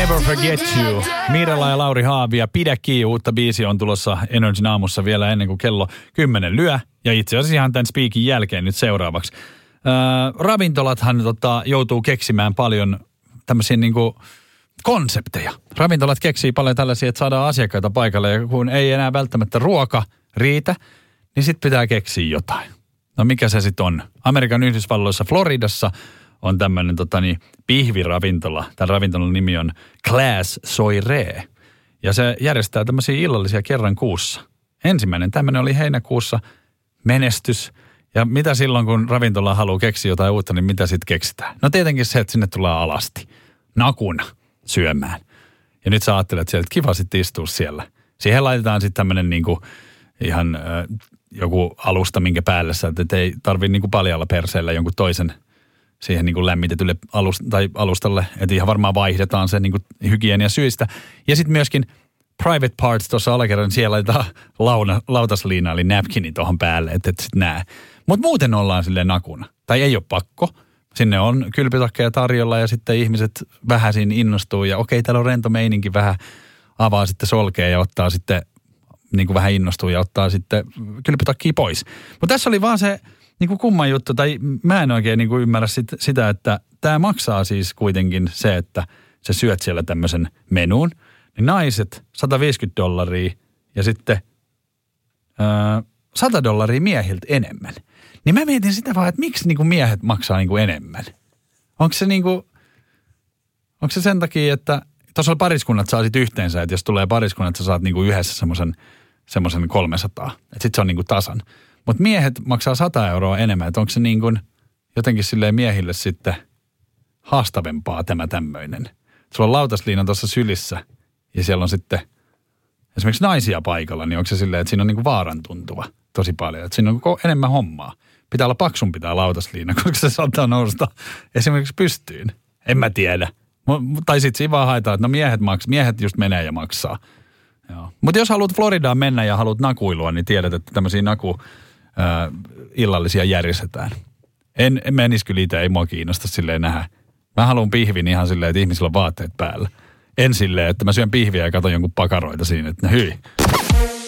Never Forget You. Mirella ja Lauri Haavia, Pidä kiinni. Uutta biisi on tulossa Energyn aamussa vielä ennen kuin kello 10 lyö. Ja itse asiassa ihan tämän speakin jälkeen nyt seuraavaksi. Ravintolathan joutuu keksimään paljon tämmöisiä niinku konsepteja. Ravintolat keksii paljon tällaisia, että saadaan asiakkaita paikalle. Ja kun ei enää välttämättä ruoka riitä, niin sitten pitää keksiä jotain. No mikä se sitten on? Amerikan Yhdysvalloissa Floridassa on tämmöinen pihviravintola. Tämän ravintolan nimi on Class Soiree. Ja se järjestää tämmöisiä illallisia kerran kuussa. Ensimmäinen tämmöinen oli heinäkuussa, menestys. Ja mitä silloin, kun ravintola haluaa keksiä jotain uutta, niin mitä sitten keksitään? No tietenkin se, että sinne tullaan alasti. Nakuna syömään. Ja nyt sä ajattelet sieltä, että kiva sitten istua siellä. Siihen laitetaan sitten tämmöinen niinku ihan joku alusta, minkä päälle sä, että ei tarvitse niinku paljalla perseellä jonkun toisen siihen niinku lämmitetylle alustalle. Että ihan varmaan vaihdetaan se niinku hygieniasyistä. Ja sitten myöskin private parts tuossa alakerran, siellä laitetaan lautasliina, eli napkini tuohon päälle, että et sitten näe. Mutta muuten ollaan silleen nakuna. Tai ei ole pakko. Sinne on kylpytakkeja tarjolla ja sitten ihmiset vähän siinä innostuu. Ja okei, täällä on rento meininki, vähän avaa sitten solkea ja ottaa sitten, niin kuin vähän innostuu ja ottaa sitten kylpytakkia pois. Mutta tässä oli vaan se niin kuin kumman juttu, tai mä en oikein niin kuin ymmärrä sitä, että tämä maksaa siis kuitenkin se, että sä syöt siellä tämmöisen menuun. Niin naiset $150 ja sitten $100 miehiltä enemmän. Niin mä mietin sitä vaan, että miksi niinku miehet maksaa niinku enemmän? Onko se sen takia, että tuossa pariskunnat saa sit yhteensä, että jos tulee pariskunnat, sä saat niinku yhdessä semmoisen 300. Että sit se on niinku tasan. Mutta miehet maksaa €100 enemmän. Että onko se niinku jotenkin silleen miehille sitten haastavempaa tämä tämmöinen? Sulla on lautasliina tuossa sylissä ja siellä on sitten esimerkiksi naisia paikalla, niin onko se silleen, että siinä on niinku vaaran tuntuva tosi paljon. Että siinä on enemmän hommaa. Pitää olla paksumpi tää lautasliina, koska se saattaa nousta esimerkiksi pystyyn. En mä tiedä. Tai sitten siinä vaan haetaan, että no miehet just menee ja maksaa. Mutta jos haluat Floridaan mennä ja haluat nakuilua, niin tiedät, että tämmöisiä illallisia järjestetään. En menisi kyllä itse, ei mua kiinnosta silleen nähdä. Mä haluan pihvin ihan silleen, että ihmisillä on vaatteet päällä. En silleen, että mä syön pihviä ja katon jonkun pakaroita siinä, että hyi.